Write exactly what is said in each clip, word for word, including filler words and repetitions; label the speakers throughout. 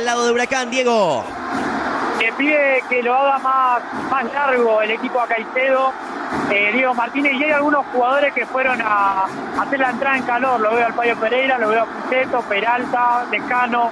Speaker 1: lado de Huracán, Diego.
Speaker 2: Que pide que lo haga más, más largo el equipo a Caicedo, eh, Diego Martínez, y hay algunos jugadores que fueron a, a hacer la entrada en calor. Lo veo al Payo Pereira, lo veo a Puceto, Peralta, Lescano.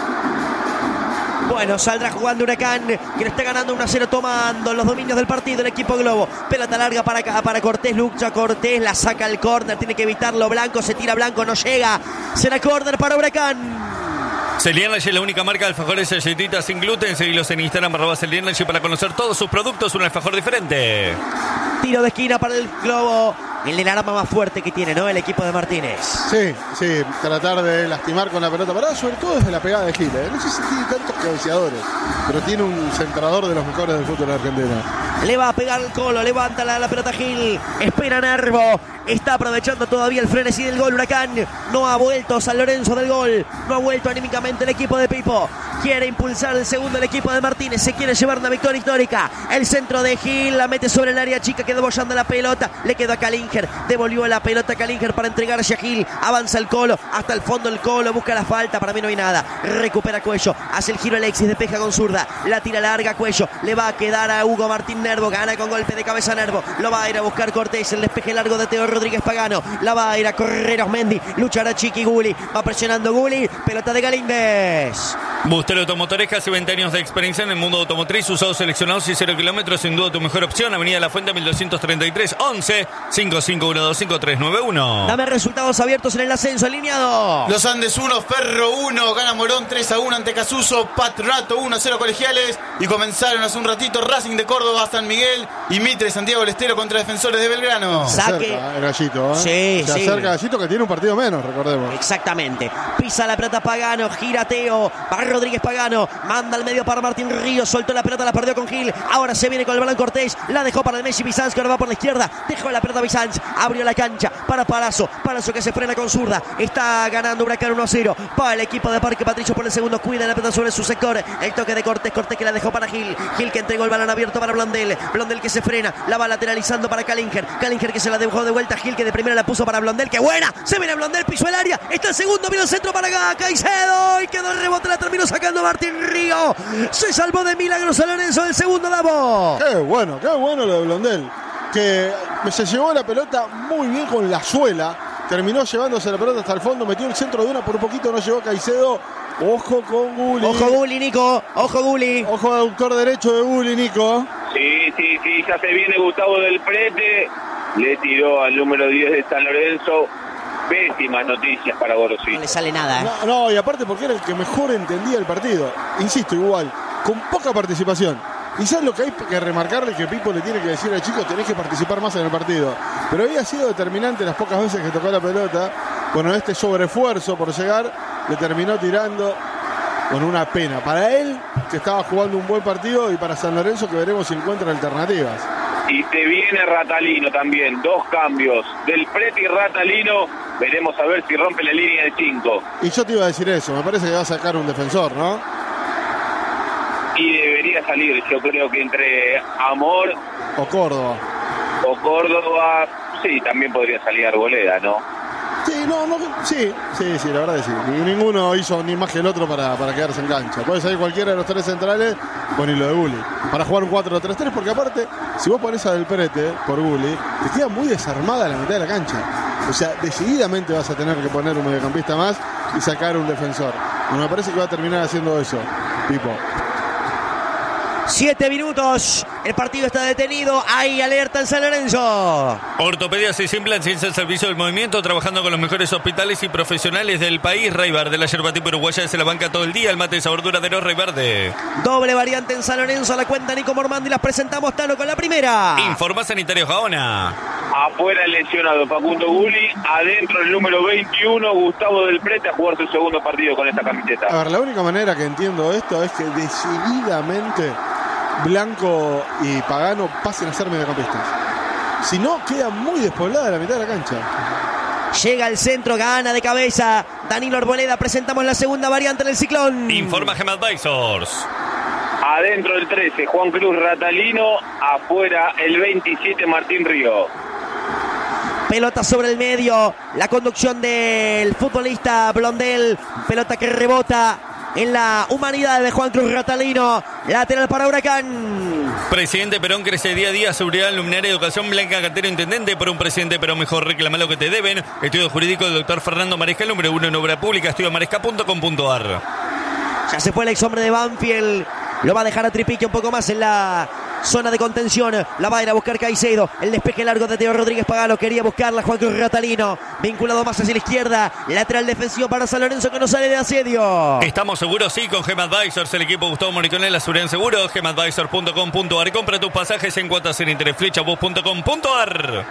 Speaker 1: Bueno, saldrá jugando Huracán, que lo está ganando uno a cero, tomando los dominios del partido el equipo Globo. Pelota larga para, para Cortés, lucha Cortés, la saca al córner, tiene que evitarlo Blanco, se tira Blanco, no llega. Será córner para Huracán.
Speaker 3: Celianache es la única marca de alfajores y galletitas sin gluten. Seguilos en Instagram, arroba Celianache, para conocer todos sus productos, un alfajor diferente.
Speaker 1: Tiro de esquina para el Globo. El del arma más fuerte que tiene, ¿no? El equipo de Martínez.
Speaker 4: Sí, sí, tratar de lastimar con la pelota parada, sobre todo desde la pegada de Gil, ¿eh? No sé si tiene tantos cabeceadores, pero tiene un centrador de los mejores del fútbol argentino.
Speaker 1: Le va a pegar el Colo, levanta la, la pelota Gil, espera Nervo, está aprovechando todavía el frenesí del gol Huracán. No ha vuelto San Lorenzo del gol, no ha vuelto anímicamente el equipo de Pipo. Quiere impulsar el segundo el equipo de Martínez, se quiere llevar una victoria histórica. El centro de Gil, la mete sobre el área chica, quedó bollando la pelota, le quedó a Kalinger, devolvió la pelota a Kalinger para entregarse a Gil. Avanza el Colo, hasta el fondo el Colo, busca la falta, para mí no hay nada. Recupera Cuello, hace el giro Alexis, despeja con zurda, la tira larga Cuello, le va a quedar a Hugo Martín Nervo, gana con golpe de cabeza Nervo, lo va a ir a buscar Cortés, el despeje largo de Teo Rodríguez Pagano, la va a ir a correr Osmendi, luchará Chiqui Guli, va presionando Guli, pelota de Galíndez.
Speaker 3: Bustero Automotores, casi veinte años de experiencia en el mundo automotriz, usados seleccionados y cero kilómetros, sin duda tu mejor opción. Avenida La Fuente mil doscientos treinta y tres, once, cinco cinco uno dos cinco tres nueve uno.
Speaker 1: Dame resultados abiertos en el ascenso, alineado.
Speaker 5: Los Andes uno, Ferro uno, gana Morón tres a uno ante Casuso, Patronato uno a cero Colegiales, y comenzaron hace un ratito Racing de Córdoba, San Miguel y Mitre Santiago del Estero contra Defensores de Belgrano.
Speaker 4: Se
Speaker 1: Saque.
Speaker 4: acerca el Gallito, ¿eh?
Speaker 1: Sí,
Speaker 4: Se
Speaker 1: sí.
Speaker 4: acerca Gallito, que tiene un partido menos, recordemos.
Speaker 1: Exactamente. Pisa la pelota Pagano, gira Teo, va Rodríguez Pagano, manda al medio para Martín Ríos, soltó la pelota, la perdió con Gil, ahora se viene con el balón Cortés, la dejó para el Messi Bizanz, que ahora va por la izquierda, dejó la pelota Bizanz, abrió la cancha para Palazzo, Palazzo que se frena con zurda, está ganando Huracán uno a cero, para el equipo de Parque Patricio por el segundo, cuida la pelota sobre su sector, el toque de Cortés, Cortés que la dejó para Gil, Gil que entregó el balón abierto para Blondel, Blondel que se frena, la va lateralizando para Kalinger, Kalinger que se la dejó de vuelta, Gil que de primera la puso para Blondel, que buena, se viene Blondel, pisó el área, está el segundo, vino el centro para acá, Caicedo, y quedó el rebote, la terminó sacando Martín Río, se salvó de milagro San Lorenzo del segundo, Davo.
Speaker 4: Qué bueno, qué bueno lo de Blondel, que se llevó la pelota muy bien con la suela, terminó llevándose la pelota hasta el fondo, metió el centro de una, por un poquito no llegó Caicedo. Ojo con Guli.
Speaker 1: Ojo Guli, Nico, ojo Guli.
Speaker 4: Ojo autor derecho de Guli, Nico.
Speaker 6: Sí, sí, sí, ya se viene Gustavo del Prete, le tiró al número diez de San Lorenzo. Pésimas noticias para Gorosito.
Speaker 1: No le sale nada, ¿eh?
Speaker 4: No, no, y aparte porque era el que mejor entendía el partido. Insisto, igual, con poca participación. Y sabes lo que hay que remarcarle, que Pipo le tiene que decir al chico, tenés que participar más en el partido. Pero había sido determinante las pocas veces que tocó la pelota. Bueno, este sobreesfuerzo por llegar, le terminó tirando con una pena. Para él, que estaba jugando un buen partido, y para San Lorenzo, que veremos si encuentra alternativas.
Speaker 6: Y te viene Ratalino también, dos cambios, del Prete y Ratalino, veremos a ver si rompe la línea de cinco.
Speaker 4: Y yo te iba a decir eso, me parece que va a sacar un defensor, ¿no?
Speaker 6: Y debería salir, yo creo que entre Amor
Speaker 4: o Córdoba.
Speaker 6: O Córdoba, sí, también podría salir Arboleda, ¿no?
Speaker 4: Sí, no, no, sí, sí, sí, la verdad que sí. Ninguno hizo ni más que el otro para, para quedarse en cancha. Puede salir cualquiera de los tres centrales con hilo de Guli. Para jugar un cuatro tres tres, porque aparte, si vos pones a Del Prete por Guli, te queda muy desarmada la mitad de la cancha. O sea, decididamente vas a tener que poner un mediocampista más y sacar un defensor. Y me parece que va a terminar haciendo eso, Pipo.
Speaker 1: Siete minutos, el partido está detenido, hay alerta en San Lorenzo.
Speaker 3: Ortopedias y implantes, ciencia al servicio del movimiento, trabajando con los mejores hospitales y profesionales del país. Raybar de la yerba tipo uruguaya, se la banca todo el día, el mate de sabor duradero Rayverde.
Speaker 1: Doble variante en San Lorenzo, la cuenta Nico Mormandi, las presentamos Tano con la primera.
Speaker 3: Informa Sanitario Gaona.
Speaker 6: Afuera el lesionado Facundo Guli, adentro el número veintiuno, Gustavo del Prete, a jugar su segundo partido con esta camiseta.
Speaker 4: A ver, la única manera que entiendo esto es que decididamente Blanco y Pagano pasen a ser mediocampistas. Si no, queda muy despoblada la mitad de la cancha.
Speaker 1: Llega al centro, gana de cabeza Danilo Arboleda, presentamos la segunda variante en el Ciclón.
Speaker 3: Informa Gem Advisors.
Speaker 6: Adentro el trece, Juan Cruz Ratalino, afuera el veintisiete, Martín Río.
Speaker 1: Pelota sobre el medio, la conducción del futbolista Blondel, pelota que rebota en la humanidad de Juan Cruz Ratalino. Lateral para Huracán.
Speaker 3: Presidente Perón crece día a día. Seguridad, luminaria, educación. Blanca Cantero, intendente. Por un presidente Perón mejor, reclama lo que te deben. Estudio jurídico del doctor Fernando Maresca, número uno en obra pública. estudio maresca punto com punto ar.
Speaker 1: Ya se fue el ex hombre de Banfield. Lo va a dejar a Tripique un poco más en la zona de contención. La va a ir a buscar Caicedo. El despeje largo de Teo Rodríguez Pagano. Quería buscarla Juan Cruz Ratalino. Vinculado más hacia la izquierda. Lateral defensivo para San Lorenzo que no sale de asedio.
Speaker 3: Estamos seguros, sí, con Gem Advisors. El equipo Gustavo Moriconel, la seguridad en seguro. gem advisor punto com punto ar. Compra tus pasajes en cuotas en interés. Flechabus punto com punto ar.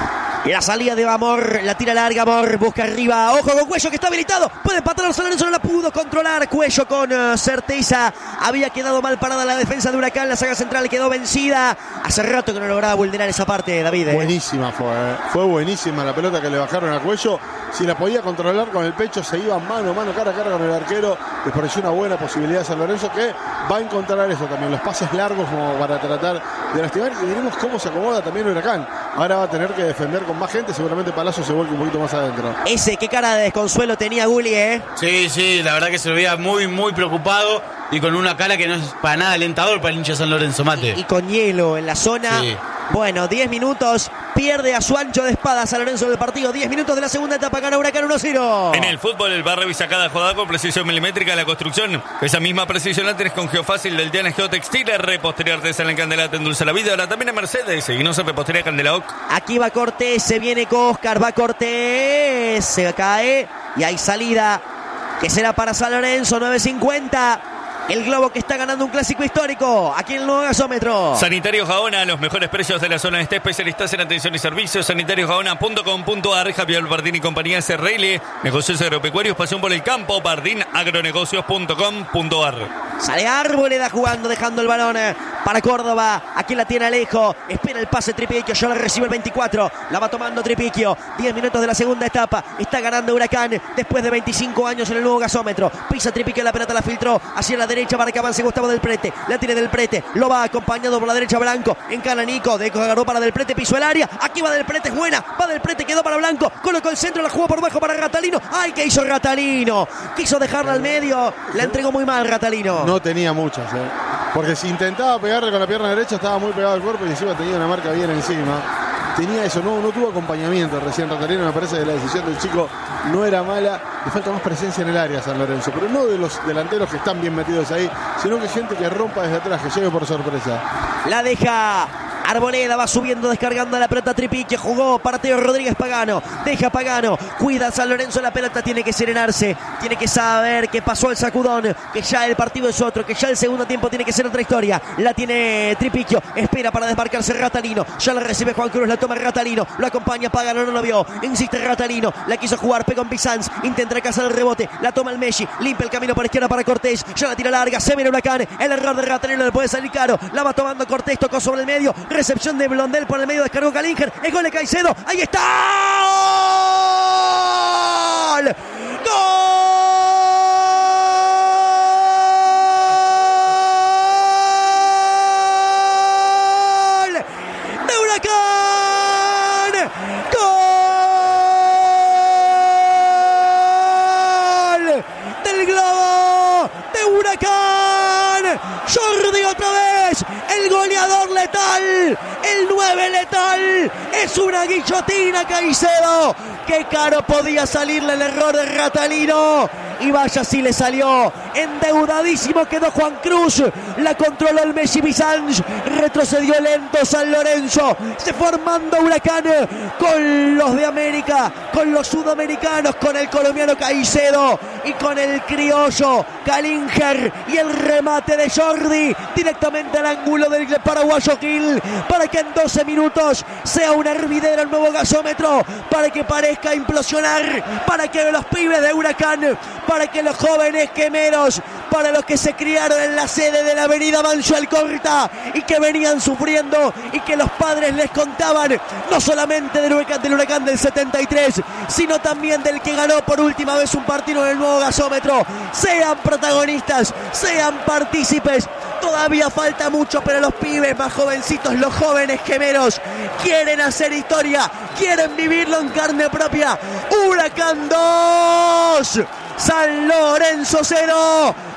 Speaker 1: La salida de Amor, la tira larga, Amor, busca arriba, ojo con Cuello que está habilitado, puede empatar San Lorenzo, no la pudo controlar, Cuello con uh, certeza, había quedado mal parada la defensa de Huracán, la saga central quedó vencida, hace rato que no lograba vulnerar esa parte, David. ¿eh?
Speaker 4: Buenísima fue, ¿eh? fue buenísima la pelota que le bajaron a Cuello, si la podía controlar con el pecho, se iba mano a mano, cara a cara con el arquero, les pareció una buena posibilidad a San Lorenzo que va a encontrar eso también, los pases largos como para tratar de lastimar y veremos cómo se acomoda también Huracán, ahora va a tener que defender con más gente, seguramente Palazzo se vuelve un poquito más adentro.
Speaker 1: Ese, qué cara de desconsuelo tenía Gulli, ¿eh?
Speaker 5: Sí, sí, la verdad que se lo veía muy, muy preocupado y con una cara que no es para nada alentador para el hincha de San Lorenzo, Mate.
Speaker 1: Y, y con hielo en la zona.
Speaker 5: Sí.
Speaker 1: Bueno, diez minutos, pierde a su ancho de espada San Lorenzo del partido. diez minutos de la segunda etapa, gana Huracán uno cero.
Speaker 3: En el fútbol, el bar revisa cada jugada con precisión milimétrica de la construcción. Esa misma precisión la tenés con Geofácil del Diana Geotextiles. Repostería artesanal en Candela te endulza la vida. Ahora también en Mercedes. Y no se repostería Candela.
Speaker 1: Aquí va Cortés, se viene con Oscar, va Cortés, se cae y hay salida que será para San Lorenzo, nueve cincuenta. El Globo que está ganando un clásico histórico aquí en el nuevo gasómetro.
Speaker 3: Sanitario Gaona, los mejores precios de la zona este, especialistas en atención y servicios. sanitario gaona punto com punto ar. Javier Bardín y compañía S R L. Negocios agropecuarios, pasión por el campo. Bardín agronegocios punto com punto ar.
Speaker 1: Sale Arboleda jugando, dejando el balón para Córdoba. Aquí la tiene Alejo. Espera el pase Tripiquio. Ya la recibe el veinticuatro. La va tomando Tripiquio. diez minutos de la segunda etapa. Está ganando Huracán después de veinticinco años en el nuevo gasómetro. Pisa Tripiquio, la pelota la filtró hacia la derecha para que avance Gustavo Del Prete. La tiene Del Prete. Lo va acompañado por la derecha Blanco. Encana Nico. Deco agarró para Del Prete. Pisó el área. Aquí va Del Prete. Es buena. Va Del Prete. Quedó para Blanco. Colocó el centro. La jugó por bajo para Ratalino. ¡Ay, qué hizo Ratalino! Quiso dejarla al medio. La entregó muy mal Ratalino.
Speaker 4: No tenía muchas, ¿eh? Porque si intentaba pegarle con la pierna derecha estaba muy pegado al cuerpo y encima tenía una marca bien encima. Tenía eso, no, no tuvo acompañamiento recién Ratalino. Me parece que la decisión del chico no era mala. Le falta más presencia en el área a San Lorenzo, pero no de los delanteros que están bien metidos ahí, sino que gente que rompa desde atrás, que llegue por sorpresa.
Speaker 1: La deja Arboleda, va subiendo, descargando la pelota Tripique, jugó para Teo Rodríguez Pagano, deja Pagano, cuida a San Lorenzo, la pelota tiene que serenarse, tiene que saber que pasó el sacudón, que ya el partido es otro, que ya el segundo tiempo tiene que ser otra historia. La tiene Tripiquio, espera para desmarcarse Ratalino, ya la recibe Juan Cruz, la toma Ratalino, lo acompaña Pagano, no lo vio, insiste Ratalino, la quiso jugar, pega en Bizanz, intenta cazar el rebote, la toma el Messi, limpia el camino para izquierda para Cortés, ya la tira larga, se viene Huracán, el error de Ratalino le puede salir caro, la va tomando Cortés, tocó sobre el medio, recepción de Blondel por el medio, descargó Calinger, el gol de Caicedo, ahí está, ¡gol! ¡Gol! ¡De Huracán! ¡Gol! ¡Del Globo! ¡De Huracán! ¡Jordi otra vez! ¡El goleador letal! ¡El nueve letal! ¡Es una guillotina Caicedo! ¡Qué caro podía salirle el error de Ratalino! Y vaya si le salió. Endeudadísimo quedó Juan Cruz. La controló el Messi Bizanz. Retrocedió lento San Lorenzo. Se fue armando Huracán con los de América, con los sudamericanos, con el colombiano Caicedo y con el criollo Calinger. Y el remate de Jordi directamente al ángulo del paraguayo Gil, para que en doce minutos sea un hervidero el nuevo gasómetro, para que parezca implosionar, para que los pibes de Huracán, para que los jóvenes quemeros, para los que se criaron en la sede de la avenida Manso Alcorta y que venían sufriendo y que los padres les contaban no solamente del huracán, del huracán del setenta y tres, sino también del que ganó por última vez un partido en el nuevo gasómetro, sean protagonistas, sean partícipes. Todavía falta mucho, pero los pibes más jovencitos, los jóvenes gemelos, quieren hacer historia, quieren vivirlo en carne propia. Huracán dos, San Lorenzo cero.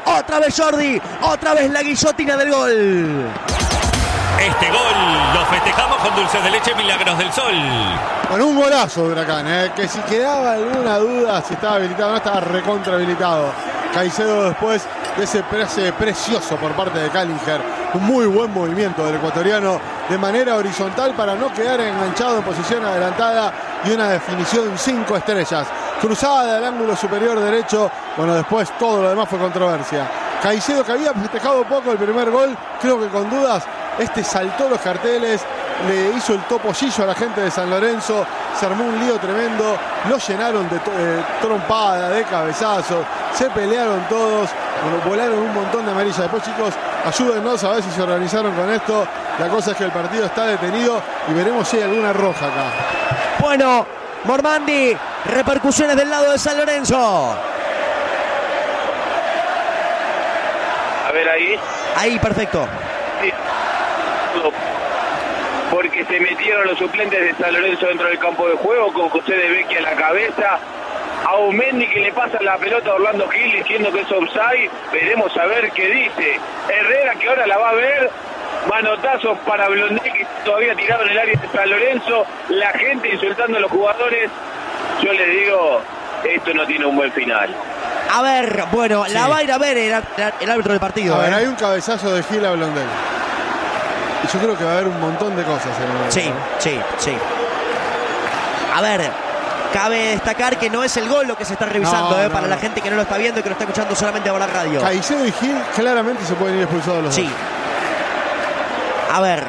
Speaker 1: Otra vez Jordi. Otra vez la guillotina del gol.
Speaker 3: Este gol lo festejamos con dulces de leche Milagros del Sol.
Speaker 4: Con un golazo de Huracán, ¿eh? Que si quedaba alguna duda si estaba habilitado o no, estaba recontra habilitado. Caicedo después de ese pase precioso por parte de Callinger. Un muy buen movimiento del ecuatoriano de manera horizontal para no quedar enganchado en posición adelantada y una definición cinco estrellas. Cruzada del ángulo superior derecho. Bueno, después todo lo demás fue controversia. Caicedo, que había festejado poco el primer gol, creo que con dudas, este saltó los carteles, le hizo el topollillo a la gente de San Lorenzo, se armó un lío tremendo, lo llenaron de eh, trompada, de cabezazos, se pelearon todos, bueno, volaron un montón de amarillas. Después, chicos, ayúdennos a ver si se organizaron con esto. La cosa es que el partido está detenido y veremos si hay alguna roja acá.
Speaker 1: Bueno, Mormandi, repercusiones del lado de San Lorenzo.
Speaker 6: A ver ahí.
Speaker 1: Ahí, perfecto.
Speaker 6: Sí. Porque se metieron los suplentes de San Lorenzo dentro del campo de juego con José de Becchi a la cabeza. A Aumendi que le pasa la pelota a Orlando Gil diciendo que es offside. Veremos a ver qué dice. Herrera, que ahora la va a ver. Manotazos para Blondel, que todavía tirado en el área de San Lorenzo. La gente insultando a los jugadores. Yo les digo, esto no tiene un buen final.
Speaker 1: A ver, bueno,
Speaker 4: Sí.
Speaker 1: la va a ir a ver el, el árbitro del partido.
Speaker 4: A ver,
Speaker 1: ¿eh?
Speaker 4: hay un cabezazo de Gil a Blondel. Y yo creo que va a haber un montón de cosas en el momento.
Speaker 1: Sí, sí, sí. A ver, cabe destacar que no es el gol lo que se está revisando,
Speaker 4: No,
Speaker 1: ¿eh?
Speaker 4: no,
Speaker 1: para
Speaker 4: no.
Speaker 1: la gente que no lo está viendo y que lo está escuchando solamente por la radio.
Speaker 4: Caicedo y Gil claramente se pueden ir expulsados los
Speaker 1: Sí.
Speaker 4: dos.
Speaker 1: A ver.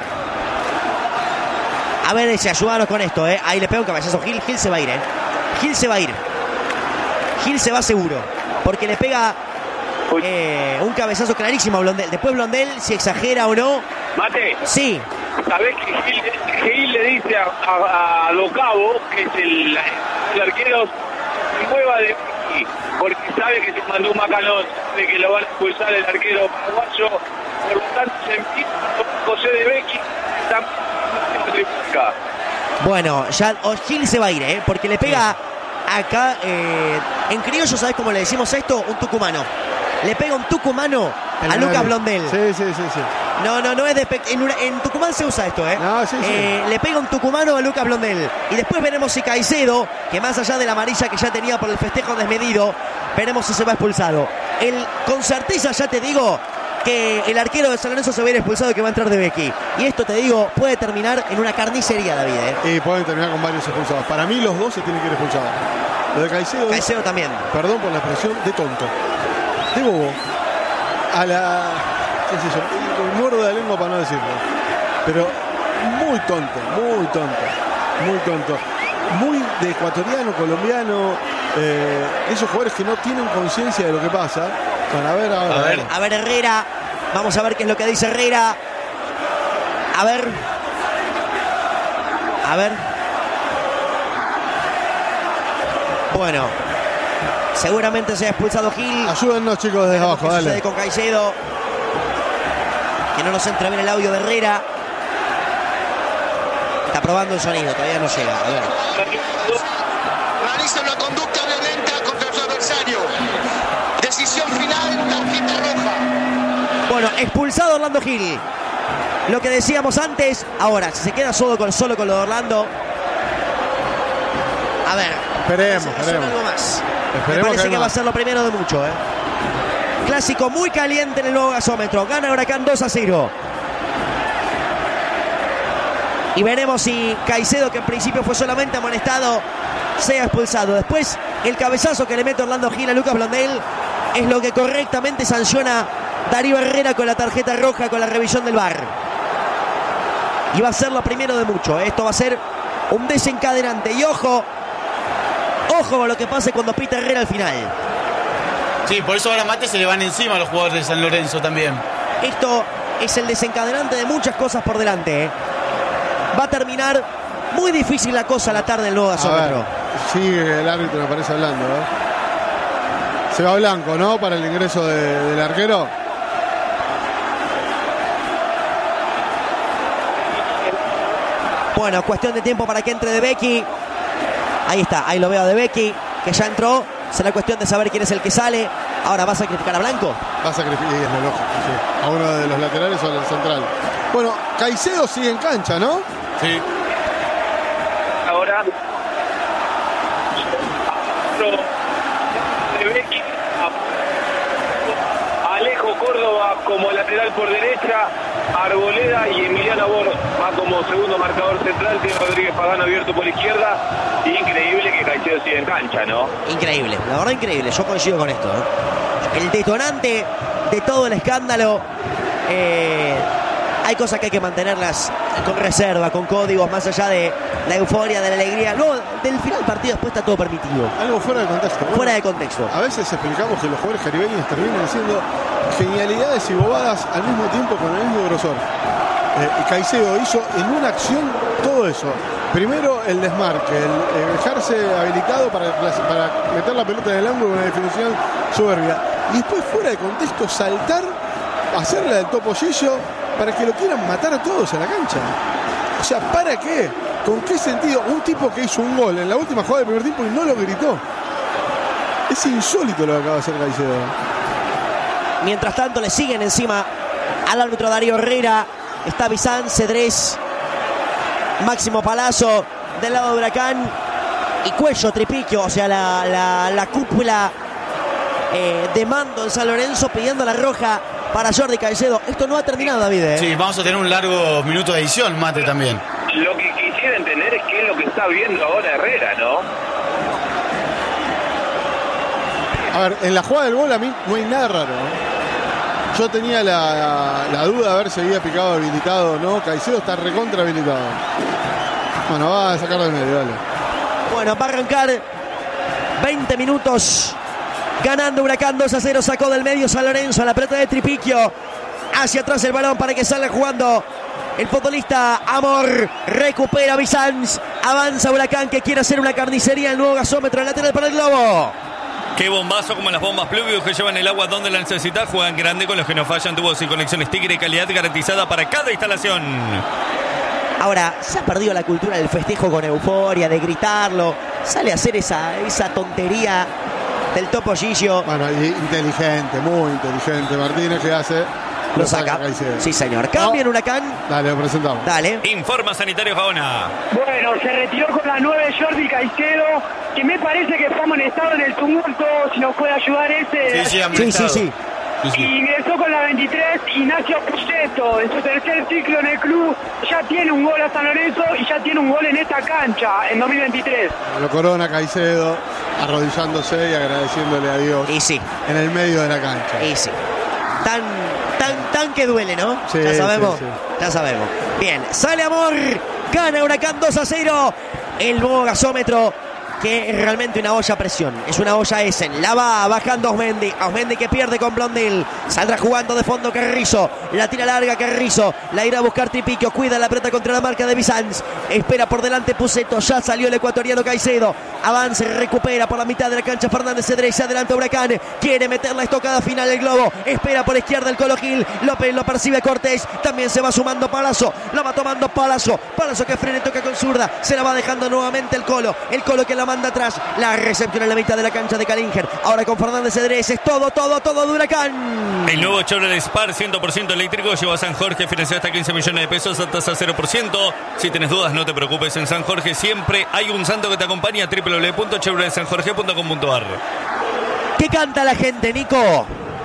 Speaker 1: A ver, ese, ayúdanos con esto, ¿eh? Ahí le pega un cabezazo. Gil, Gil se va a ir, ¿eh? Gil se va a ir. Gil se va seguro. Porque le pega eh, un cabezazo clarísimo a Blondel. Después Blondel, si exagera o no.
Speaker 6: Mate,
Speaker 1: Sí.
Speaker 6: ¿sabés que Gil, Gil le dice a, a, a Docabo, que es el, el arquero, se mueva de aquí, porque sabe que se mandó un macanón, de que lo van a expulsar el arquero paraguayo, por lo tanto se empieza José de Becchi, también.
Speaker 1: Bueno, ya o Gil se va a ir, ¿eh? Porque le pega acá, eh, en criollo, ¿sabes cómo le decimos esto? Un tucumano. Le pega un tucumano a Lucas Blondel.
Speaker 4: Sí, sí, sí, sí.
Speaker 1: No, no, no es de... En, una- en Tucumán se usa esto, ¿eh?
Speaker 4: No, sí, sí.
Speaker 1: Eh, le pega un tucumano a Lucas Blondel. Y después veremos si Caicedo, que más allá de la amarilla que ya tenía por el festejo desmedido, veremos si se va expulsado. El, con certeza ya te digo que el arquero de San Lorenzo se va a ir expulsado y que va a entrar de Becchi. Y esto, te digo, puede terminar en una carnicería, David, ¿eh?
Speaker 4: Y pueden terminar con varios expulsados. Para mí los dos se tienen que ir expulsados. Lo de Caicedo,
Speaker 1: Caicedo también.
Speaker 4: perdón por la expresión, de tonto. De bobo. A la... qué sé yo, me muerdo de la lengua para no decirlo. Pero muy tonto, muy tonto, muy tonto. Muy de ecuatoriano, colombiano, eh, esos jugadores que no tienen conciencia de lo que pasa. Bueno, a ver, a ver.
Speaker 5: A ver.
Speaker 1: A ver, Herrera. Vamos a ver qué es lo que dice Herrera. A ver. A ver. Bueno. Seguramente se ha expulsado Gil.
Speaker 4: Ayúdennos, chicos, desde
Speaker 1: Veremos
Speaker 4: abajo,
Speaker 1: qué sucede
Speaker 4: dale.
Speaker 1: con Caicedo. Que no nos entra bien el audio de Herrera. Está probando el sonido, todavía no llega. A ver.
Speaker 7: Realiza una conducta violenta contra su adversario. Decisión final, tarjeta roja.
Speaker 1: Bueno, expulsado Orlando Gil. Lo que decíamos antes. Ahora, si se queda solo con, solo con lo de Orlando. A ver.
Speaker 4: Esperemos,
Speaker 1: parece que
Speaker 4: esperemos.
Speaker 1: suena algo más. Me
Speaker 4: Esperemos
Speaker 1: parece
Speaker 4: que
Speaker 1: que,
Speaker 4: hay
Speaker 1: va a
Speaker 4: más.
Speaker 1: ser lo primero de mucho, ¿eh? Clásico muy caliente en el nuevo gasómetro. Gana Huracán dos a cero. Y veremos si Caicedo, que en principio fue solamente amonestado, sea expulsado. Después, el cabezazo que le mete Orlando Gil a Lucas Blondel es lo que correctamente sanciona Darío Herrera con la tarjeta roja, con la revisión del V A R. Y va a ser lo primero de mucho. Esto va a ser un desencadenante. Y ojo, ojo con lo que pase cuando pita Herrera al final.
Speaker 5: Sí, por eso ahora Mate se le van encima a los jugadores de San Lorenzo también.
Speaker 1: Esto es el desencadenante de muchas cosas por delante, ¿eh? Va a terminar muy difícil la cosa a la tarde del nuevo
Speaker 4: A ver,
Speaker 1: gasómetro.
Speaker 4: sigue el árbitro, me parece, hablando, ¿eh? Se va blanco, ¿no? Para el ingreso de- del arquero.
Speaker 1: Bueno, cuestión de tiempo para que entre de Becchi. Ahí está, ahí lo veo de Becchi, que ya entró. Será cuestión de saber quién es el que sale. Ahora va a sacrificar a Blanco.
Speaker 4: Va a sacrificar, es lo lógico, sí. A uno de los laterales o al central. Bueno, Caicedo sigue en cancha, ¿no?
Speaker 5: Sí.
Speaker 6: Ahora de Becky, Alejo Córdoba como lateral por derecha, Arboleda y Emiliano Bor va como segundo marcador central, Teo Rodríguez Pagano abierto por izquierda. Increíble que Caicedo siga en cancha, ¿no?
Speaker 1: Increíble, la verdad increíble, yo coincido con esto, ¿eh? El detonante de todo el escándalo, eh, hay cosas que hay que mantenerlas con reserva, con códigos, más allá de la euforia, de la alegría. Luego, del final del partido después está todo permitido.
Speaker 4: Algo fuera de contexto. Bueno,
Speaker 1: fuera de contexto.
Speaker 4: A veces explicamos que los jugadores caribeños terminan haciendo genialidades y bobadas al mismo tiempo con el mismo grosor. Eh, y Caicedo hizo en una acción todo eso. Primero el desmarque, el, el dejarse habilitado para, para meter la pelota en el ángulo con una definición soberbia. Y después fuera de contexto saltar, hacerle del topollillo para que lo quieran matar a todos en la cancha. O sea, ¿para qué? ¿Con qué sentido? Un tipo que hizo un gol en la última jugada del primer tiempo y no lo gritó. Es insólito lo que acaba de hacer Caicedo.
Speaker 1: Mientras tanto le siguen encima al árbitro Darío Herrera. Está Bizán, Cedrés, Máximo Palazzo del lado de Huracán y Cuello, Tripiquio, o sea, la, la, la cúpula eh, de mando en San Lorenzo pidiendo la roja para Jordi Caicedo. Esto no ha terminado, David, ¿eh?
Speaker 5: Sí, vamos a tener un largo minuto de edición, Mate, también.
Speaker 6: Lo que quisiera entender es qué es lo que está viendo ahora Herrera, ¿no?
Speaker 4: A ver, en la jugada del gol a mí no hay nada raro, ¿no? Yo tenía la, la, la duda de ver si había picado habilitado o no. Caicedo está recontra habilitado. Bueno, va a sacarlo del medio, dale.
Speaker 1: Bueno, va a arrancar veinte minutos. Ganando Huracán dos a cero. Sacó del medio San Lorenzo. La pelota de Tripiquio. Hacia atrás el balón para que salga jugando el futbolista Amor. Recupera Bizanz. Avanza Huracán que quiere hacer una carnicería. El nuevo gasómetro lateral para el Globo.
Speaker 3: Qué bombazo como las bombas Pluvius que llevan el agua donde la necesitas. Juegan grande con los que no fallan. Tubos y conexiones Tigre, calidad garantizada para cada instalación.
Speaker 1: Ahora, se ha perdido la cultura del festejo con euforia, de gritarlo. Sale a hacer esa, esa tontería del topollillo.
Speaker 4: Bueno, y inteligente, muy inteligente. Martínez, ¿qué hace?
Speaker 1: Lo saca. Sí, señor. Cambia en Huracán.
Speaker 4: Dale, lo presentamos.
Speaker 1: Dale.
Speaker 3: Informa Sanitario Gaona.
Speaker 2: Bueno, se retiró con la nueve Jordi Caicedo, que me parece que fue amonestado en el tumulto, si nos puede ayudar ese.
Speaker 5: Sí, sí,
Speaker 1: Sí, sí, sí.
Speaker 5: Sí, sí.
Speaker 2: Y ingresó con la veintitrés Ignacio Puceto, en su tercer ciclo en el club. Ya tiene un gol a San Lorenzo y ya tiene un gol en esta cancha en dos mil veintitrés.
Speaker 4: Lo corona Caicedo, arrodillándose y agradeciéndole a Dios.
Speaker 1: Y sí.
Speaker 4: En el medio de la cancha.
Speaker 1: Y sí. Tan, tan, tan que duele, ¿no?
Speaker 4: Sí,
Speaker 1: ya sabemos.
Speaker 4: sí, sí.
Speaker 1: Ya sabemos. Bien, sale Amor. Gana Huracán dos a cero. El nuevo gasómetro, que es realmente una olla a presión. Es una olla Essen. La va bajando Osmendi. Osmendi que pierde con Blondel. Saldrá jugando de fondo Carrizo. La tira larga Carrizo. La irá a buscar Tripiquio. Cuida la pelota contra la marca de Bizanz. Espera por delante Puceto. Ya salió el ecuatoriano Caicedo. Avanza y recupera por la mitad de la cancha Fernández Cedrés. Se adelanta Huracán. Quiere meter la estocada final del Globo. Espera por izquierda el Colo Gil. López lo percibe Cortés. También se va sumando Palazzo. La va tomando Palazzo. Palazzo que frena y toca con zurda. Se la va dejando nuevamente el Colo. El Colo que la manda atrás. La recepción en la mitad de la cancha de Calinger. Ahora con Fernández Cedrés. Es todo, todo, todo de Huracán.
Speaker 3: El nuevo Chevrolet Spar cien por ciento eléctrico lleva a San Jorge financiado hasta quince millones de pesos a tasa cero por ciento. Si tenés dudas, no te preocupes. En San Jorge siempre hay un santo que te acompaña. doble u doble u doble u punto chevrolet san jorge punto com punto a r.
Speaker 1: ¿Qué canta la gente, Nico?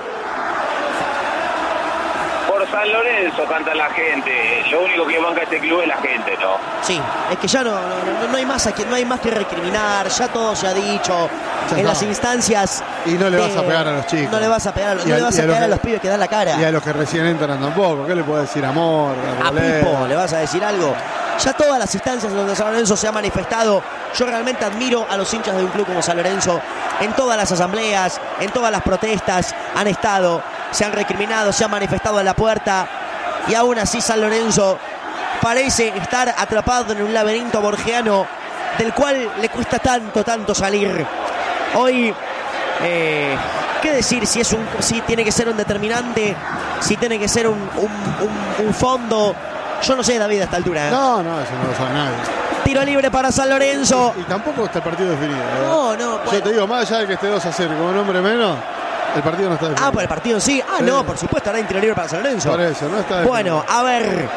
Speaker 6: Por San Lorenzo canta la gente. Lo único que banca este club es la gente, ¿no?
Speaker 1: Sí, es que ya no, no, no hay más aquí, no hay más que recriminar. Ya todo se ha dicho.
Speaker 4: Ya
Speaker 1: en
Speaker 4: no.
Speaker 1: las instancias.
Speaker 4: Y no le
Speaker 1: de-
Speaker 4: vas a pegar a los chicos.
Speaker 1: No le vas a pegar a los,
Speaker 4: Y
Speaker 1: no
Speaker 4: a-
Speaker 1: le vas
Speaker 4: y
Speaker 1: a
Speaker 4: a
Speaker 1: pegar
Speaker 4: los
Speaker 1: a
Speaker 4: que-
Speaker 1: los pibes que dan la cara.
Speaker 4: Y a los que recién entran tampoco. ¿Qué le puedo decir? Amor,
Speaker 1: A
Speaker 4: Arboleda.
Speaker 1: Pipo, ¿le vas a decir algo? Ya todas las instancias donde San Lorenzo se ha manifestado, yo realmente admiro a los hinchas de un club como San Lorenzo. En todas las asambleas, en todas las protestas han estado, se han recriminado, se han manifestado en la puerta. Y aún así San Lorenzo parece estar atrapado en un laberinto borgiano del cual le cuesta tanto, tanto salir. Hoy, eh, ¿qué decir? Si, es un, si tiene que ser un determinante, si tiene que ser un, un, un, un fondo. Yo no sé, David, a esta altura. ¿eh?
Speaker 4: No, no, eso no lo sabe nadie.
Speaker 1: Tiro libre para San Lorenzo.
Speaker 4: Y tampoco está el partido definido. ¿eh?
Speaker 1: No, no,
Speaker 4: Yo
Speaker 1: bueno.
Speaker 4: te digo, más allá de que esté dos a cero como un hombre menos, El partido no está definido.
Speaker 1: Ah, por el partido sí. Ah,
Speaker 4: Sí.
Speaker 1: no, por supuesto, ahora hay tiro libre para San Lorenzo.
Speaker 4: Por eso, no está definido.
Speaker 1: Bueno, a ver.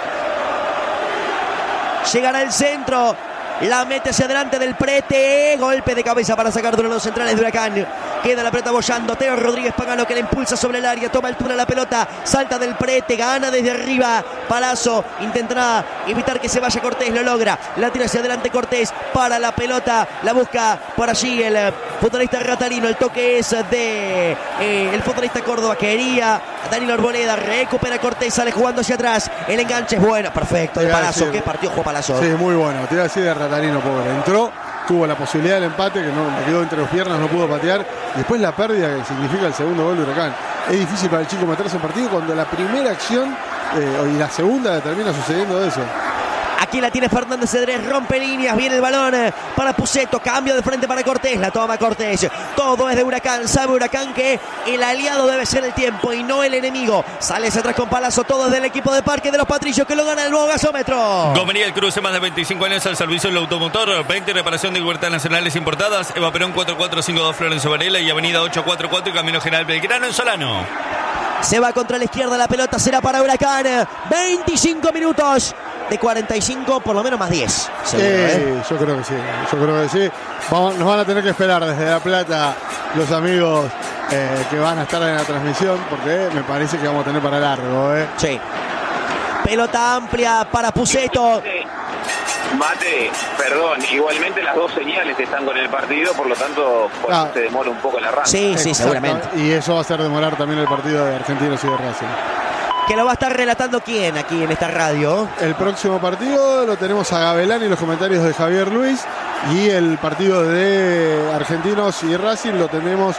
Speaker 1: Llegará el centro. La mete hacia adelante del Prete. Golpe de cabeza para sacar de los centrales de Huracán. Queda la pelota bollando. Teo Rodríguez Pagano que la impulsa sobre el área. Toma altura la pelota. Salta del Prete. Gana desde arriba. Palazzo intentará evitar que se vaya Cortés. Lo logra. La tira hacia adelante Cortés. Para la pelota. La busca por allí el eh, futbolista Ratarino. El toque es de eh, el futbolista Córdoba. Quería Danilo Arboleda. Recupera Cortés. Sale jugando hacia atrás. El enganche es bueno. Perfecto. De
Speaker 4: Te iba a
Speaker 1: Palazzo.
Speaker 4: decir-
Speaker 1: ¿Qué partido jugó Palazzo?
Speaker 4: Sí, muy bueno. Te iba a decir de Ratarino, pobre. Entró, tuvo la posibilidad del empate, que no le quedó entre las piernas, no pudo patear. Después la pérdida que significa el segundo gol de Huracán. Es difícil para el chico meterse en partido cuando la primera acción eh, y la segunda termina sucediendo eso.
Speaker 1: Aquí la tiene Fernández Cedrés, rompe líneas, viene el balón eh, para Puceto, cambio de frente para Cortés, la toma Cortés, todo es de Huracán, sabe Huracán que el aliado debe ser el tiempo y no el enemigo, sale hacia atrás con Palazzo, todo es del equipo de Parque de los Patrillos que lo gana el nuevo gasómetro.
Speaker 3: Gomería El Cruce, más de veinticinco años al servicio del automotor, veinte reparación de libertades nacionales importadas, Eva Perón cuatro cuatro cinco dos Florencio Varela y Avenida ocho cuatro cuatro y Camino General Belgrano en Solano.
Speaker 1: Se va contra la izquierda, la pelota será para Huracán, veinticinco minutos de cuarenta y cinco, por lo menos más diez. Seguro,
Speaker 4: Eh,
Speaker 1: ¿eh?
Speaker 4: Yo creo que sí, yo creo que sí. Vamos, nos van a tener que esperar desde La Plata los amigos eh, que van a estar en la transmisión, porque me parece que vamos a tener para largo. Eh.
Speaker 1: Sí. Pelota amplia para Puceto.
Speaker 6: Mate, perdón, igualmente las dos señales están con el partido, por lo tanto por eso
Speaker 4: Ah.
Speaker 6: se demora un poco el arranque.
Speaker 1: Sí, sí,
Speaker 4: Exacto.
Speaker 1: seguramente.
Speaker 4: Y eso va a hacer demorar también el partido de Argentinos y de Racing.
Speaker 1: Que lo va a estar relatando quién aquí en esta radio.
Speaker 4: El próximo partido lo tenemos a Gavelán y los comentarios de Javier Luis. Y el partido de Argentinos y Racing lo tenemos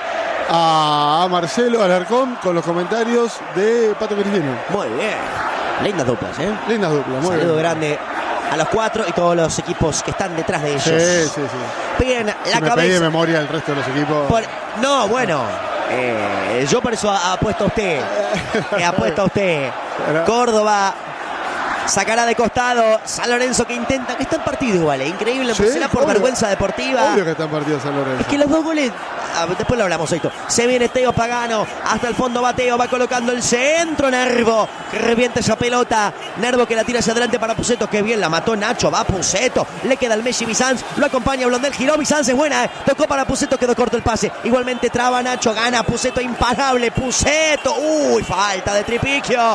Speaker 4: a Marcelo Alarcón con los comentarios de Pato Cristino.
Speaker 1: Muy bien. Lindas duplas, ¿eh?
Speaker 4: Lindas duplas, muy
Speaker 1: Saludo
Speaker 4: bien.
Speaker 1: grande a los cuatro y todos los equipos que están detrás de ellos.
Speaker 4: Sí, sí, sí.
Speaker 1: Bien, la
Speaker 4: Si me pedí de
Speaker 1: cabeza.
Speaker 4: memoria el resto de los equipos.
Speaker 1: Por- No, bueno. eh, yo por eso a- apuesto a usted. Eh, apuesto a usted.
Speaker 4: Pero-
Speaker 1: Córdoba sacará de costado. San Lorenzo que intenta. Que está en partido igual, ¿eh? Increíble.
Speaker 4: Sí,
Speaker 1: pues será por
Speaker 4: obvio.
Speaker 1: vergüenza deportiva.
Speaker 4: Obvio que está en partido San Lorenzo.
Speaker 1: Es que los dos goles, ah, después lo hablamos esto. Se viene Teo Pagano, hasta el fondo va Teo, va colocando el centro, Nervo, que revienta esa pelota. Nervo que la tira hacia adelante para Puceto, que bien la mató Nacho, va Puceto, le queda el Messi Bizanz, lo acompaña Blondel, giró Bizanz, es buena, eh. Tocó para Puceto, quedó corto el pase. Igualmente traba Nacho, gana Puceto, imparable, Puceto, uy, falta de Tripiquio.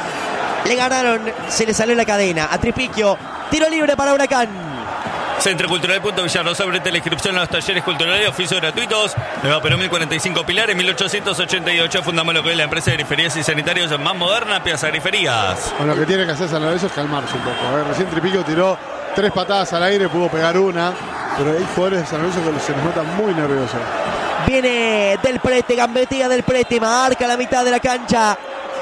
Speaker 1: Le ganaron, se le salió la cadena a Tripiquio, tiro libre para Huracán.
Speaker 3: Centro Cultural Punto Villarrosa, abrete la inscripción a los talleres culturales, oficios gratuitos. Nueva Perón mil cuarenta y cinco Pilares, mil ochocientos ochenta y ocho. Fundamos lo que es la empresa de griferías y sanitarios más moderna, Piazza Griferías.
Speaker 4: Bueno, lo que tiene que hacer San Lorenzo es calmarse un poco. ¿eh? Recién Tripiquio tiró tres patadas al aire, pudo pegar una. Pero hay jugadores de San Lorenzo que se les nota muy nerviosos.
Speaker 1: Viene del Prete, gambetea del Prete, marca la mitad de la cancha.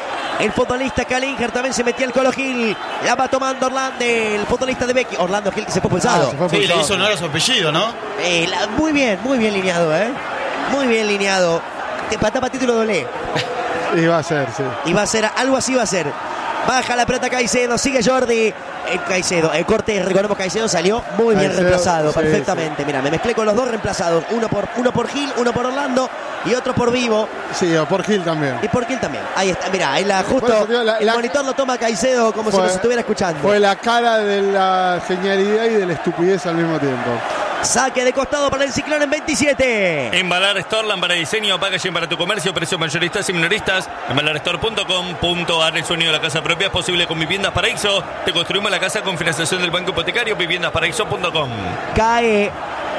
Speaker 1: El futbolista Kalinger también se metió el Colo Gil. La va tomando Orlando, el futbolista de Becky. Orlando Gil que se fue pulsado.
Speaker 4: Ah, se fue
Speaker 5: Sí, le
Speaker 4: pulsado.
Speaker 5: hizo honor a su apellido, ¿no?
Speaker 1: Eh, la- muy bien, muy bien lineado, ¿eh? Muy bien lineado. Te pataba título doble.
Speaker 4: Y va a ser, sí.
Speaker 1: Y va a ser, algo así va a ser. Baja la pelota Caicedo, sigue Jordi. El Caicedo, el corte, recordemos Caicedo salió muy bien
Speaker 4: Caicedo,
Speaker 1: reemplazado,
Speaker 4: sí,
Speaker 1: perfectamente. Mira, me mezclé con los dos reemplazados. Uno por, uno por Gil, uno por Orlando y otro por Vivo.
Speaker 4: Sí, o por Gil también.
Speaker 1: Y por Gil también. Ahí está, mira, ahí la
Speaker 4: Por
Speaker 1: justo.
Speaker 4: eso, tío, la-
Speaker 1: el
Speaker 4: la-
Speaker 1: monitor lo toma Caicedo como si
Speaker 4: Fue-
Speaker 1: nos estuviera escuchando.
Speaker 4: Fue la cara de la genialidad y de la estupidez al mismo tiempo.
Speaker 1: Saque de costado para el Ciclón en veintisiete.
Speaker 3: Embalar Store, lámpara de diseño, packaging para tu comercio, precios mayoristas y minoristas. Embalar Store punto com punto ar, el sueño de la casa propia es posible con Viviendas Paraíso. Te construimos la casa con financiación del Banco Hipotecario, viviendas paraíso punto com.
Speaker 1: Cae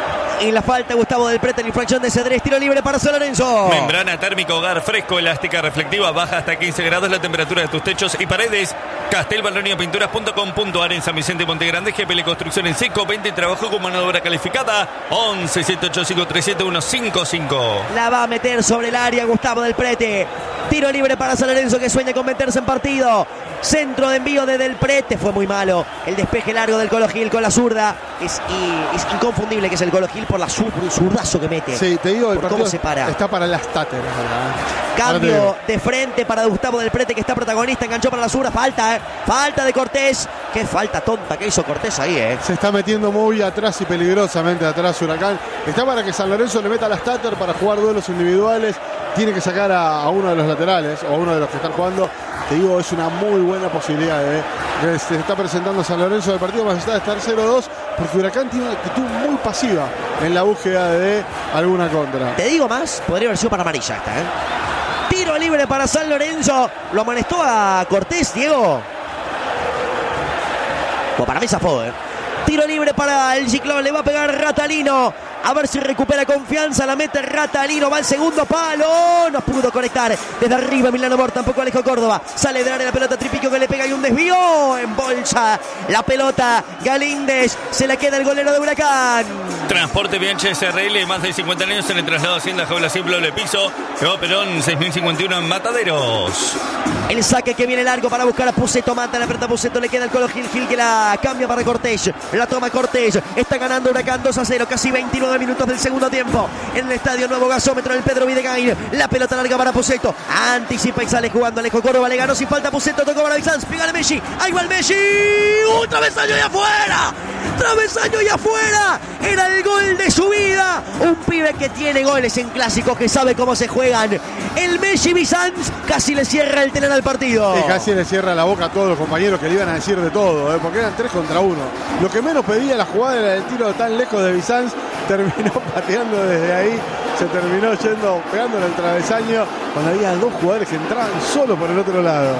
Speaker 1: en la falta Gustavo del Prete, la infracción de Cedrés, tiro libre para San Lorenzo.
Speaker 3: Membrana térmica hogar fresco, elástica, reflectiva, baja hasta quince grados la temperatura de tus techos y paredes. Castel Balonio Pinturas punto com punto ar en San Vicente Monte Grande, G P L Construcción en seco, venta y trabajo con mano de obra calificada. once siete ocho cinco tres siete uno cinco cinco.
Speaker 1: La va a meter sobre el área Gustavo del Prete. Tiro libre para San Lorenzo que sueña con meterse en partido. Centro de envío de Del Prete. Fue muy malo. El despeje largo del Colo Gil con la zurda. Es, y, es inconfundible que es el Colo Gil por la zur- zurdazo que mete.
Speaker 4: Sí, te digo, el
Speaker 1: Por
Speaker 4: partido
Speaker 1: cómo se para.
Speaker 4: está para las táteras, ¿verdad? Ahora te
Speaker 1: Cambio
Speaker 4: digo.
Speaker 1: de frente para Gustavo del Prete que está protagonista. Enganchó para la zurda. Falta, ¿eh? Falta de Cortés. Qué falta tonta que hizo Cortés ahí, ¿eh?
Speaker 4: Se está metiendo muy atrás y peligrosamente atrás Huracán. Está para que San Lorenzo le meta las táter para jugar duelos individuales tiene que sacar a, a uno de los laterales o a uno de los que están jugando. Te digo, es una muy buena posibilidad de que se está presentando San Lorenzo del partido, más allá de estar cero dos, porque Huracán tiene una actitud muy pasiva en la búsqueda de alguna contra.
Speaker 1: Te digo más, podría haber sido para amarilla esta, ¿eh? Tiro libre para San Lorenzo. Lo amonestó a Cortés, Diego. Pues para mí zafó, ¿eh? Tiro libre para el Ciclón. Le va a pegar Ratalino. A ver si recupera confianza. La mete Ratalino. Va al segundo palo. No pudo conectar. Desde arriba Emiliano Mor. Tampoco Alejo Córdoba. Sale de área la pelota. Tripiquio que le pega y un desvío. En bolsa la pelota. Galíndez. Se la queda el golero de Huracán.
Speaker 3: Transporte Bianchi S R L. Más de cincuenta años en el traslado Hacienda Jaula Simple Doble Piso. Nuevo Perón seis mil cincuenta y uno en Mataderos.
Speaker 1: El saque que viene largo para buscar a Puceto. Mata la pelota a Puceto. Le queda el Colo Gil. Gil que la cambia para Cortés. La toma Cortés. Está ganando Huracán dos a cero. Casi veintinueve minutos del segundo tiempo. En el estadio Nuevo Gasómetro. El Pedro Videgain. La pelota larga para Puceto. Anticipa y sale jugando Alejo Córdoba. Le ganó sin falta Puceto. Tocó para Bizanz. Pégale Messi. Ahí va el Messi. ¡Un travesaño y afuera! Travesaño y afuera. Era el gol de su vida. Un pibe que tiene goles en clásicos, que sabe cómo se juegan. El Messi Bizanz casi le cierra el telón al partido.
Speaker 4: Y casi le cierra la boca a todos los compañeros que le iban a decir de todo, ¿eh? Porque eran tres contra uno. Lo que menos pedía la jugada era el tiro tan lejos de Bizanz. Terminó pateando desde ahí. Se terminó yendo, pegándole el travesaño cuando había dos jugadores que entraban solo por el otro lado.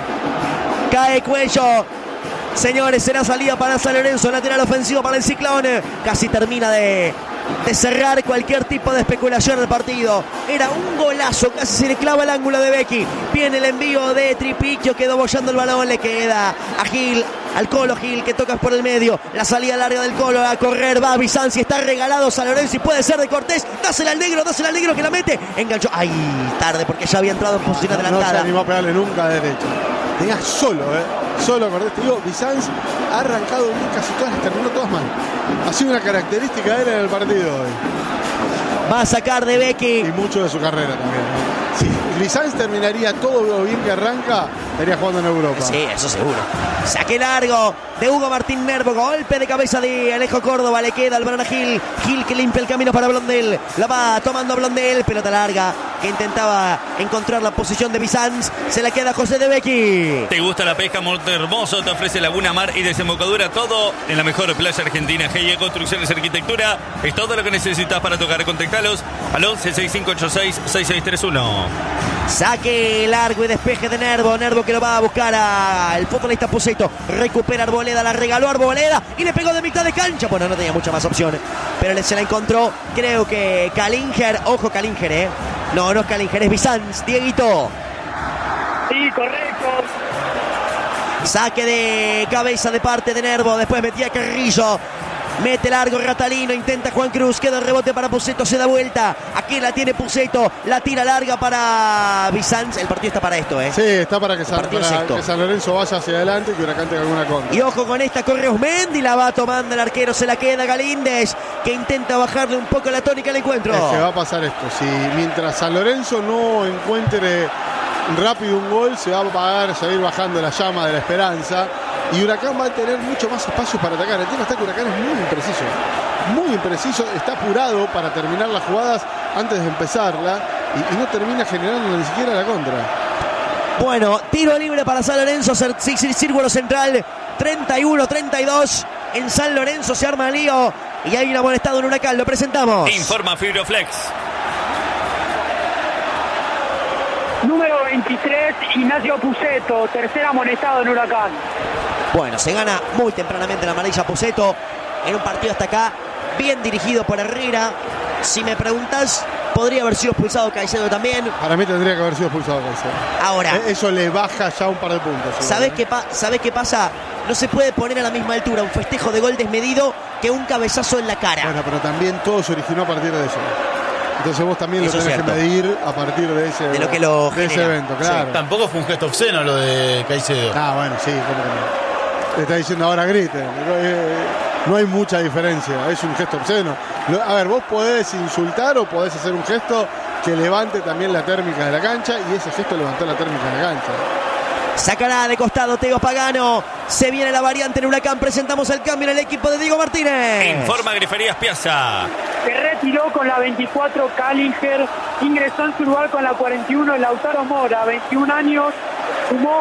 Speaker 1: Cae Cuello. Señores, será salida para San Lorenzo, lateral ofensivo para el Ciclón. Casi termina de, de cerrar cualquier tipo de especulación del partido. Era un golazo, casi se le clava el ángulo de Becky. Viene el envío de Tripiquio, quedó bollando el balón, le queda a Gil, al Colo Gil, que toca por el medio. La salida larga del Colo, a correr, va Bizanzi, está regalado San Lorenzo y puede ser de Cortés. Dásela al negro, dásela al negro que la mete. Enganchó, ay, tarde porque ya había entrado en posición adelantada.
Speaker 4: No se animó a pegarle nunca de derecha. Tenía solo, ¿eh? Solo Cortés. Te digo, Bizanz ha arrancado bien casi todas, terminó todas mal. Ha sido una característica de él en el partido hoy.
Speaker 1: Va a sacar de Becky.
Speaker 4: Y mucho de su carrera también, ¿no? Si Bizanz terminaría todo lo bien que arranca, estaría jugando en Europa.
Speaker 1: Sí, eso seguro. Saque largo de Hugo Martín Nervo. Golpe de cabeza de Alejo Córdoba. Le queda el balón a Gil. Gil que limpia el camino para Blondel. La va tomando Blondel. Pelota larga que intentaba encontrar la posición de Bizanz. Se la queda José de Becky.
Speaker 3: ¿Te gusta la pesca? Monte Hermoso te ofrece laguna, mar y desembocadura. Todo en la mejor playa argentina. G I E Construcciones y Arquitectura. Es todo lo que necesitas para tocar. Contactalos al once sesenta y cinco ochenta y seis sesenta y seis treinta y uno.
Speaker 1: Saque largo y despeje de Nervo. Nervo que lo va a buscar al futbolista Puceto. Recupera Arboleda, la regaló Arboleda y le pegó de mitad de cancha. Bueno, no tenía mucha más opción, pero se la encontró. Creo que Kalinger. Ojo, Kalinger, ¿eh? No, no es Kalinger, es Bizanz. Dieguito.
Speaker 2: Sí, correcto.
Speaker 1: Saque de cabeza de parte de Nervo. Después metía Carrillo. Mete largo Ratalino, intenta Juan Cruz, queda el rebote para Puceto, se da vuelta. Aquí la tiene Puceto, la tira larga para Bizanz. El partido está para esto, ¿eh?
Speaker 4: Sí, está para que, San, para que San Lorenzo vaya hacia adelante y que Huracán tenga alguna contra.
Speaker 1: Y ojo con esta, corre Osmendi, la va tomando el arquero, se la queda Galíndez, que intenta bajarle un poco la tónica al encuentro.
Speaker 4: Es que va a pasar esto, si mientras San Lorenzo no encuentre rápido un gol, se va a apagar, se va a ir bajando la llama de la esperanza. Y Huracán va a tener mucho más espacio para atacar. El tema está que Huracán es muy impreciso. Muy impreciso. Está apurado para terminar las jugadas antes de empezarla. Y, y no termina generando ni siquiera la contra.
Speaker 1: Bueno, tiro libre para San Lorenzo. Círculo central. treinta y uno treinta y dos. En San Lorenzo se arma el lío. Y hay un amonestado en Huracán. Lo presentamos.
Speaker 3: Informa Fibroflex.
Speaker 2: Número veintitrés, Ignacio Puceto. Tercer amonestado en Huracán.
Speaker 1: Bueno, se gana muy tempranamente la amarilla Puceto en un partido hasta acá, bien dirigido por Herrera. Si me preguntas, podría haber sido expulsado Caicedo también.
Speaker 4: Para mí tendría que haber sido expulsado Caicedo.
Speaker 1: Ahora,
Speaker 4: eso le baja ya un par de puntos.
Speaker 1: ¿sabés qué, pa- ¿sabés qué pasa? No se puede poner a la misma altura un festejo de gol desmedido que un cabezazo en la cara.
Speaker 4: Bueno, pero también todo se originó a partir de eso. Entonces vos también
Speaker 1: Eso
Speaker 4: lo tenés
Speaker 1: es
Speaker 4: que medir a partir de ese,
Speaker 1: de lo que lo
Speaker 4: de ese
Speaker 1: genera.
Speaker 4: evento, claro.
Speaker 5: Sí, tampoco fue un gesto obsceno lo de Caicedo.
Speaker 4: Ah, bueno, sí, ¿cómo que no? Le está diciendo ahora griten. No hay mucha diferencia, es un gesto obsceno. A ver, vos podés insultar o podés hacer un gesto que levante también la térmica de la cancha, y ese gesto levantó la térmica de la cancha.
Speaker 1: Sacará de costado Teo Pagano. Se viene la variante en Huracán. Presentamos el cambio en el equipo de Diego Martínez.
Speaker 3: Informa Griferías Piazza.
Speaker 2: Se retiró con la veinticuatro Callinger. Ingresó en su lugar con la cuarenta y uno Lautaro Mora, veintiún años. Sumó